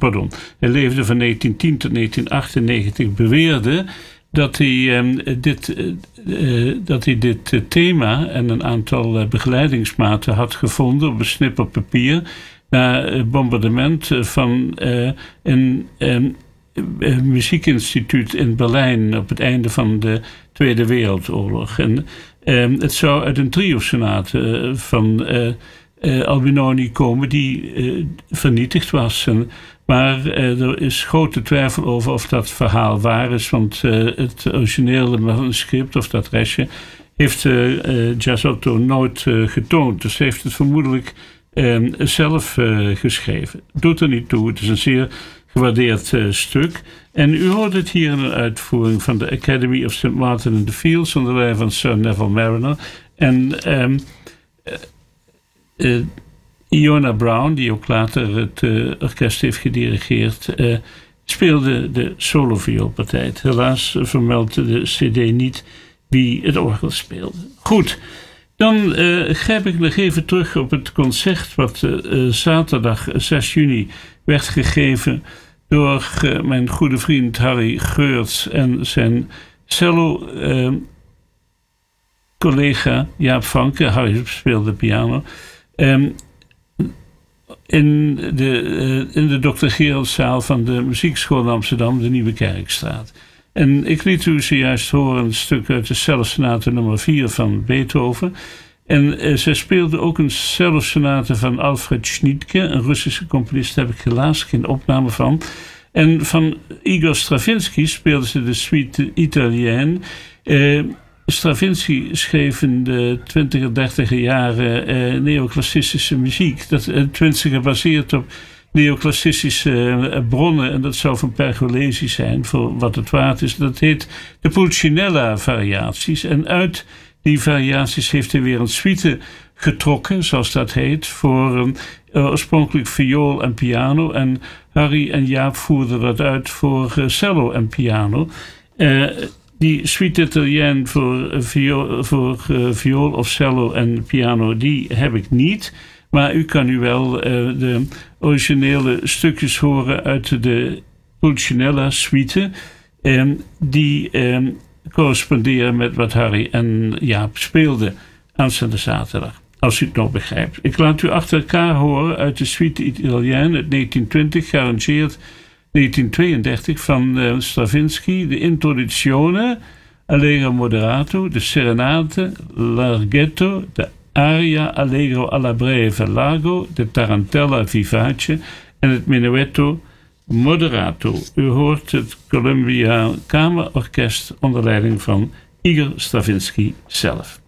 hij leefde van 1910 tot 1998, beweerde dat hij dit thema en een aantal begeleidingsmaten had gevonden op een snipper papier na het bombardement van een muziekinstituut in Berlijn op het einde van de Tweede Wereldoorlog. En het zou uit een trio-sonate van Albinoni komen die vernietigd was. Maar er is grote twijfel over of dat verhaal waar is, want het originele manuscript of dat restje heeft Gesualdo nooit getoond. Dus hij heeft het vermoedelijk zelf geschreven. Doet er niet toe, het is een zeer gewaardeerd stuk. En u hoort het hier in een uitvoering van de Academy of St. Martin in the Fields onder leiding van Sir Neville Marriner. En Iona Brown, die ook later het orkest heeft gedirigeerd, speelde de solovioolpartij. Helaas vermeldt de cd niet wie het orgel speelde. Goed, dan grijp ik nog even terug op het concert wat zaterdag 6 juni werd gegeven door mijn goede vriend Harry Geurts en zijn cello collega Jaap Vanke. Harry speelde piano. In de Dr. Gereldszaal van de Muziekschool in Amsterdam, de Nieuwe Kerkstraat. En ik liet u zojuist horen een stuk uit de cellosonate nummer 4 van Beethoven. En zij speelde ook een cellosonate van Alfred Schnittke, een Russische componist, daar heb ik helaas geen opname van. En van Igor Stravinsky speelde ze de Suite Italienne. Stravinsky schreef in de 20er, 30er jaren neoclassicische muziek. Dat tenminste gebaseerd op neoclassicische bronnen. En dat zou van Pergolesi zijn, voor wat het waard is. Dat heet de Pulcinella-variaties. En uit die variaties heeft hij weer een suite getrokken, zoals dat heet, voor oorspronkelijk viool en piano. En Harry en Jaap voerden dat uit voor cello en piano. Die suite italienne voor viool of cello en piano, die heb ik niet. Maar u kan wel de originele stukjes horen uit de Pulcinella suite. Die corresponderen met wat Harry en Jaap speelden aanstaande zaterdag. Als u het nog begrijpt. Ik laat u achter elkaar horen uit de Suite Italienne uit 1920, gearrangeerd 1932 van Stravinsky. De Introduzione, Allegro Moderato, de Serenate, Larghetto, de Aria Allegro alla breve largo, de Tarantella Vivace en het Menuetto Moderato. U hoort het Columbia Kamerorkest onder leiding van Igor Stravinsky zelf.